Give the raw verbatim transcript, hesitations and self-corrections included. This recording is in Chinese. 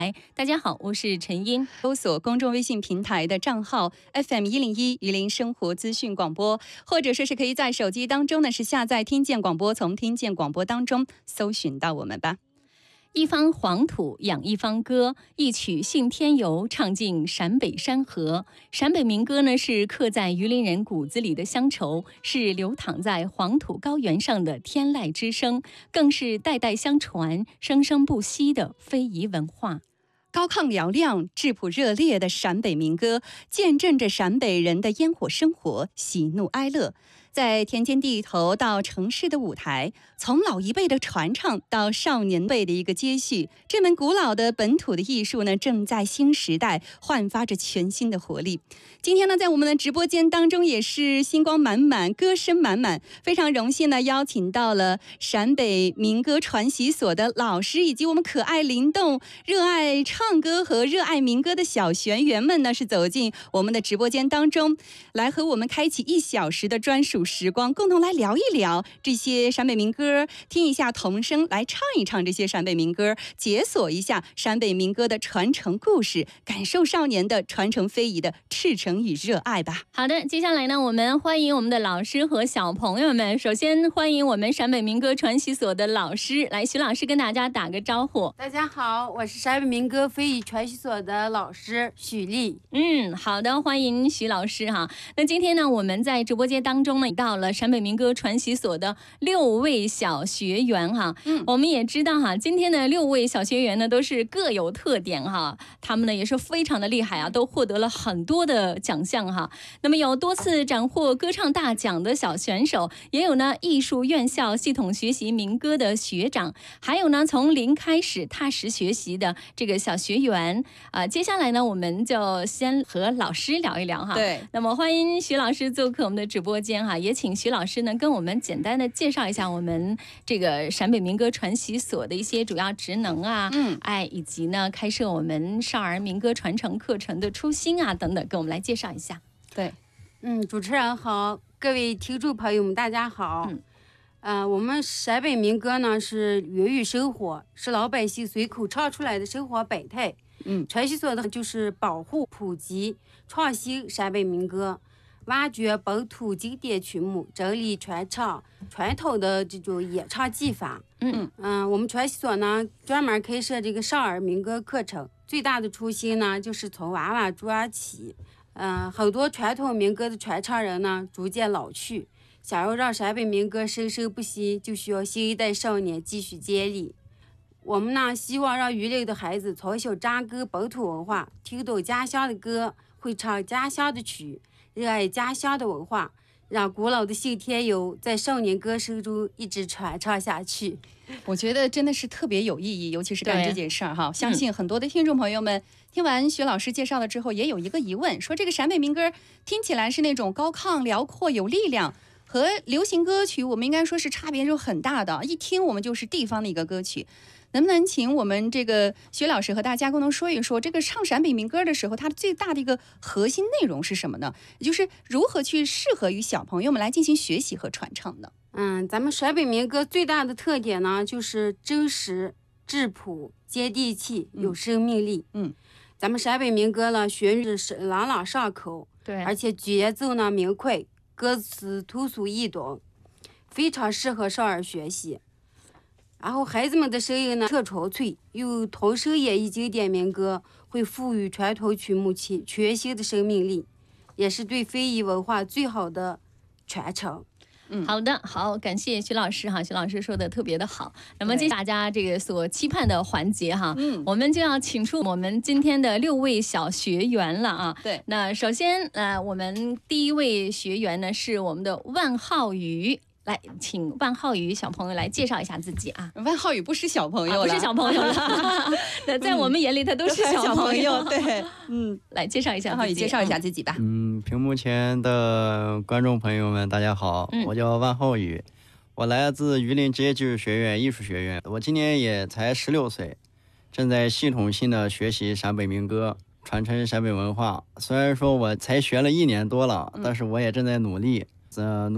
哎，大家好，我是陈英。搜索公众微信平台的账号 F M 一零一榆林生活资讯广播，或者说是可以在手机当中呢是下载听见广播，从听见广播当中搜寻到我们吧。一方黄土养一方歌，一曲信天游，唱尽陕北山河。陕北民歌呢，是刻在榆林人骨子里的乡愁，是流淌在黄土高原上的天籁之声，更是代代相传、生生不息的非遗文化。高亢嘹亮、质朴热烈的陕北民歌，见证着陕北人的烟火生活、喜怒哀乐。在田间地头到城市的舞台，从老一辈的传唱到少年辈的一个接续，这门古老的本土的艺术呢，正在新时代焕发着全新的活力。今天呢，在我们的直播间当中也是星光满满、歌声满满，非常荣幸呢，邀请到了陕北民歌传习所的老师，以及我们可爱灵动、热爱唱歌和热爱民歌的小学员们呢，是走进我们的直播间当中，来和我们开启一小时的专属时光，共同来聊一聊这些陕北民歌，听一下童声，来唱一唱这些陕北民歌，解锁一下陕北民歌的传承故事，感受少年的传承非遗的赤诚与热爱吧。好的，接下来呢，我们欢迎我们的老师和小朋友们。首先欢迎我们陕北民歌传习所的老师，来，徐老师跟大家打个招呼。 大家好，我是陕北民歌非遗传习所的老师许丽。 嗯，好的，欢迎徐老师哈。那今天呢，我们在直播间当中呢，到了陕北民歌传习所的六位小学员哈。嗯，我们也知道哈，今天的六位小学员呢，都是各有特点哈，他们呢也是非常的厉害啊，都获得了很多的奖项哈。那么有多次斩获歌唱大奖的小选手，也有呢艺术院校系统学习民歌的学长，还有呢从零开始踏实学习的这个小学员啊、呃。接下来呢，我们就先和老师聊一聊哈。 对， 那么欢迎徐老师做客我们的直播间哈，也请徐老师呢跟我们简单的介绍一下我们这个陕北民歌传习所的一些主要职能啊，嗯，哎，以及呢开设我们少儿民歌传承课程的初心啊等等，跟我们来介绍一下。对， 嗯，主持人好，各位听众朋友们，大家好。嗯，呃，我们陕北民歌呢是粤语生活，是老百姓随口唱出来的生活百态。嗯，传习所的就是保护、普及、创新陕北民歌，挖掘本土经典曲目，整理传唱传统的这种演唱技法。嗯嗯、呃，我们传习所呢专门开设这个少儿民歌课程，最大的初心呢就是从娃娃抓起。嗯、呃，很多传统民歌的传唱人呢逐渐老去，想要让陕北民歌生生不息，就需要新一代少年继续接力。我们呢希望让榆林的孩子从小扎根本土文化，听懂家乡的歌，会唱家乡的曲，热爱家乡的文化，让古老的信天游在少年歌声中一直传唱下去。 我觉得真的是特别有意义，尤其是干这件事儿哈。相信很多的听众朋友们、嗯、听完徐老师介绍了之后，也有一个疑问，说这个陕北民歌听起来是那种高亢辽阔有力量，和流行歌曲我们应该说是差别是很大的，一听我们就是地方的一个歌曲。能不能请我们这个徐老师和大家共同说一说，这个唱陕北民歌的时候，它的最大的一个核心内容是什么呢？也就是如何去适合于小朋友们来进行学习和传唱的。 嗯，咱们陕北民歌最大的特点呢，就是真实、质朴、接地气、有生命力。嗯，嗯咱们陕北民歌呢，旋律是朗朗上口，对，而且节奏呢明快，歌词通俗易懂，非常适合少儿学习。然后孩子们的声音呢特纯粹，用童声演绎经典民歌，会赋予传统曲目其全新的生命力，也是对非遗文化最好的传承。 嗯，好的，好，感谢徐老师哈，徐老师说的特别的好。那么接下来大家这个所期盼的环节哈，嗯，我们就要请出我们今天的六位小学员了啊。对，那首先呃，我们第一位学员呢是我们的万浩宇。来，请万浩宇小朋友来介绍一下自己啊。 万浩宇不是小朋友了、 啊，不是小朋友了。那在我们眼里，他都是小朋友。 对，嗯， 来介绍一下万浩宇，介绍一下自己吧。 嗯，屏幕前的观众朋友们，大家好，嗯、我叫万浩宇，我来自榆林职业技术学院艺术学院，我今年也才十六岁，正在系统性的学习陕北民歌，传承陕北文化。虽然说我才学了一年多了，嗯、但是我也正在努力。呃，努